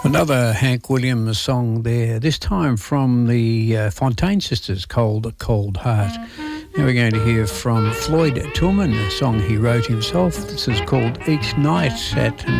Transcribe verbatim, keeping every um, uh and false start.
Another Hank Williams song there, this time from the uh, Fontaine Sisters, Cold, Cold Heart. Now we're going to hear from Floyd Tillman, a song he wrote himself. This is called Each Night at